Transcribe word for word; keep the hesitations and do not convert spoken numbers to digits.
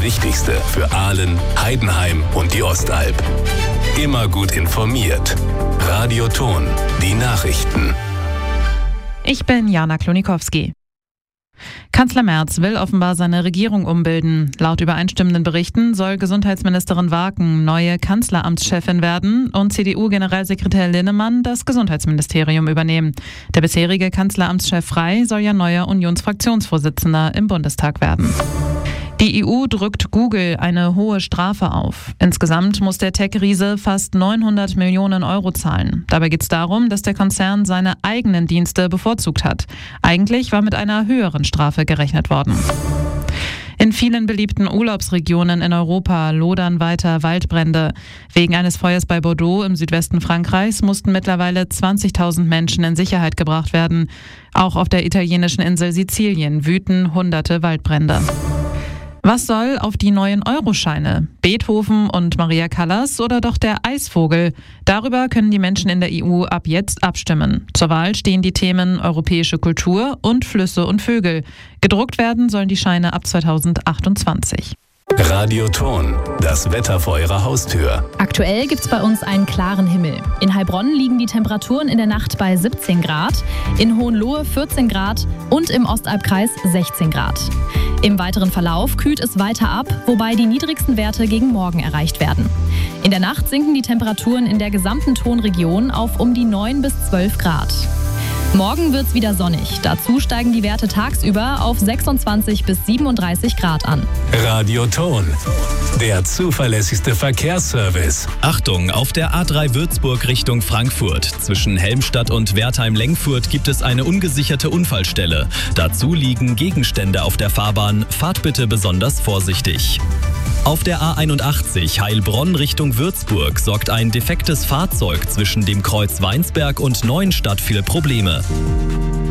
Wichtigste für Aalen, Heidenheim und die Ostalb. Immer gut informiert. Radio Thon, die Nachrichten. Ich bin Jana Klonikowski. Kanzler Merz will offenbar seine Regierung umbilden. Laut übereinstimmenden Berichten soll Gesundheitsministerin Warken neue Kanzleramtschefin werden und C D U-Generalsekretär Linnemann das Gesundheitsministerium übernehmen. Der bisherige Kanzleramtschef Frey soll ja neuer Unionsfraktionsvorsitzender im Bundestag werden. Die E U drückt Google eine hohe Strafe auf. Insgesamt muss der Tech-Riese fast neunhundert Millionen Euro zahlen. Dabei geht es darum, dass der Konzern seine eigenen Dienste bevorzugt hat. Eigentlich war mit einer höheren Strafe gerechnet worden. In vielen beliebten Urlaubsregionen in Europa lodern weiter Waldbrände. Wegen eines Feuers bei Bordeaux im Südwesten Frankreichs mussten mittlerweile zwanzigtausend Menschen in Sicherheit gebracht werden. Auch auf der italienischen Insel Sizilien wüten hunderte Waldbrände. Was soll auf die neuen Euroscheine? Beethoven und Maria Callas oder doch der Eisvogel? Darüber können die Menschen in der E U ab jetzt abstimmen. Zur Wahl stehen die Themen europäische Kultur und Flüsse und Vögel. Gedruckt werden sollen die Scheine ab zweitausendachtundzwanzig. Radio Thon, das Wetter vor Ihrer Haustür. Aktuell gibt es bei uns einen klaren Himmel. In Heilbronn liegen die Temperaturen in der Nacht bei siebzehn Grad, in Hohenlohe vierzehn Grad und im Ostalbkreis sechzehn Grad. Im weiteren Verlauf kühlt es weiter ab, wobei die niedrigsten Werte gegen Morgen erreicht werden. In der Nacht sinken die Temperaturen in der gesamten Thonregion auf um die neun bis zwölf Grad. Morgen wird's wieder sonnig. Dazu steigen die Werte tagsüber auf sechsundzwanzig bis siebenunddreißig Grad an. Radio Thon, der zuverlässigste Verkehrsservice. Achtung, auf der A drei Würzburg Richtung Frankfurt. Zwischen Helmstadt und Wertheim-Lengfurt gibt es eine ungesicherte Unfallstelle. Dazu liegen Gegenstände auf der Fahrbahn. Fahrt bitte besonders vorsichtig. Auf der A einundachtzig Heilbronn Richtung Würzburg sorgt ein defektes Fahrzeug zwischen dem Kreuz Weinsberg und Neuenstadt für Probleme.